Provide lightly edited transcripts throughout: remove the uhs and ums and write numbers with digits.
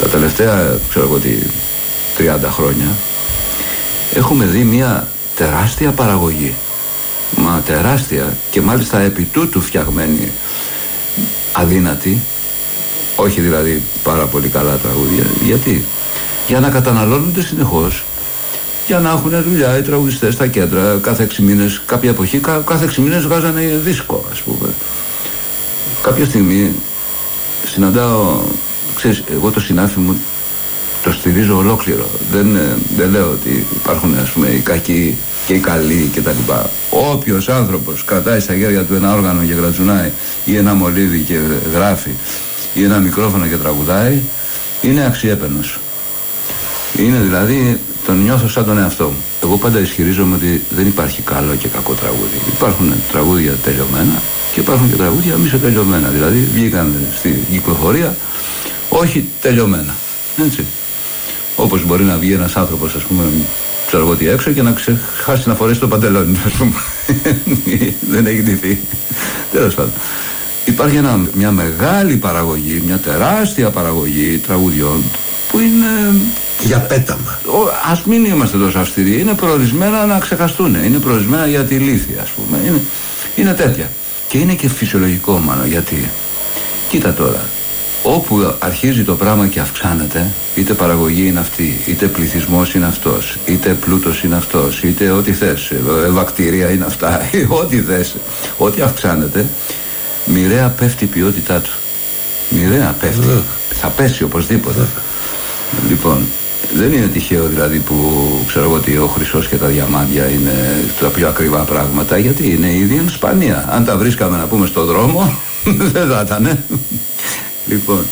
Τα τελευταία, ξέρω εγώ τι, 30 χρόνια έχουμε δει μια τεράστια παραγωγή. Μα τεράστια, και μάλιστα επί τούτου φτιαγμένη, αδύνατη, όχι δηλαδή πάρα πολύ καλά τραγούδια. Γιατί? Για να καταναλώνονται συνεχώς, για να έχουν δουλειά οι τραγουδιστές στα κέντρα κάθε 6 μήνες. Κάποια εποχή κάθε 6 μήνες βγάζανε δίσκο, ας πούμε. Κάποια στιγμή συναντάω, ξέρεις, εγώ το συνάφι μου το στηρίζω ολόκληρο. Δεν λέω ότι υπάρχουν, ας πούμε, οι κακοί και οι καλοί κτλ. Όποιος άνθρωπος κρατάει στα χέρια του ένα όργανο και γρατζουνάει, ή ένα μολύβι και γράφει, ή ένα μικρόφωνο και τραγουδάει, είναι αξιέπαινος. Είναι δηλαδή, τον νιώθω σαν τον εαυτό μου. Εγώ πάντα ισχυρίζομαι ότι δεν υπάρχει καλό και κακό τραγούδι. Υπάρχουν τραγούδια τελειωμένα και υπάρχουν και τραγούδια μισοτελειωμένα. Δηλαδή βγήκαν στην κυκλοφορία όχι τελειωμένα. Έτσι. Όπως μπορεί να βγει ένας άνθρωπος, ας πούμε, ξέρω εγώ τι, έξω και να ξεχάσει να φορέσει το παντελόνι, ας πούμε. Δεν έχει ντυθεί. Τέλος πάντων. Υπάρχει μια μεγάλη παραγωγή, μια τεράστια παραγωγή τραγουδιών που είναι για πέταμα. Ας μην είμαστε τόσο αυστηροί. Είναι προορισμένα να ξεχαστούν. Είναι προορισμένα για τη λύθη, ας πούμε. Είναι τέτοια. Και είναι και φυσιολογικό, μάλλον. Γιατί, κοίτα τώρα, όπου αρχίζει το πράγμα και αυξάνεται, είτε παραγωγή είναι αυτή, είτε πληθυσμός είναι αυτός, είτε πλούτος είναι αυτός, είτε ό,τι θες, βακτήρια είναι αυτά, ό,τι θες, ό,τι αυξάνεται, μοιραία πέφτει η ποιότητά του. Μοιραία πέφτει. Θα πέσει οπωσδήποτε. Λοιπόν, δεν είναι τυχαίο δηλαδή που ξέρω εγώ ότι ο χρυσός και τα διαμάντια είναι τα πιο ακριβά πράγματα, γιατί είναι ήδη εν σπανία. Αν τα βρίσκαμε, να πούμε, στο δρόμο, δεν θα ήταν. Λοιπόν,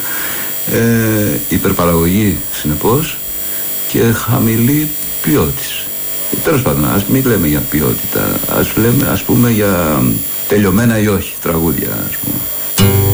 υπερπαραγωγή συνεπώς και χαμηλή ποιότητα. Τέλος πάντων, ας μην λέμε για ποιότητα, ας πούμε για τελειωμένα ή όχι τραγούδια, ας πούμε.